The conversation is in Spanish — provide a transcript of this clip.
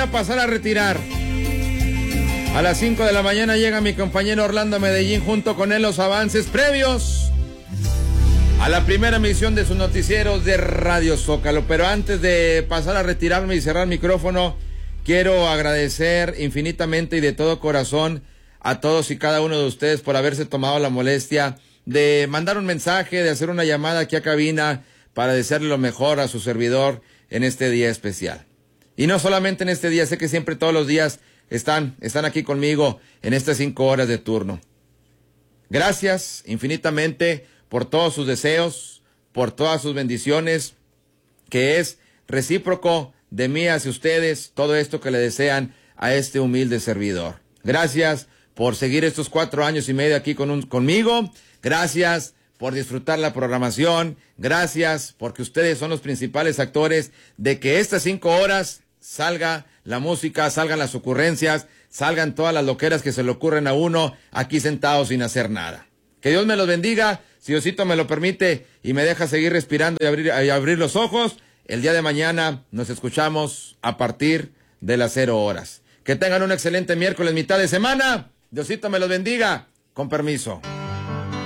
a pasar a retirar. A las 5 de la mañana llega mi compañero Orlando Medellín, junto con él los avances previos a la primera emisión de sus noticieros de Radio Zócalo. Pero antes de pasar a retirarme y cerrar el micrófono, quiero agradecer infinitamente y de todo corazón a todos y cada uno de ustedes por haberse tomado la molestia de mandar un mensaje, de hacer una llamada aquí a cabina para desearle lo mejor a su servidor en este día especial. Y no solamente en este día, sé que siempre todos los días están aquí conmigo en estas 5 horas de turno. Gracias infinitamente por todos sus deseos, por todas sus bendiciones, que es recíproco de mí hacia ustedes, todo esto que le desean a este humilde servidor. Gracias por seguir estos 4 años y medio aquí conmigo. Gracias por disfrutar la programación. Gracias porque ustedes son los principales actores de que estas 5 horas salga la música, salgan las ocurrencias, salgan todas las loqueras que se le ocurren a uno aquí sentado sin hacer nada. Que Dios me los bendiga, si Diosito me lo permite y me deja seguir respirando y abrir los ojos. El día de mañana nos escuchamos a partir de las 0 horas. Que tengan un excelente miércoles, mitad de semana. Diosito me los bendiga. Con permiso.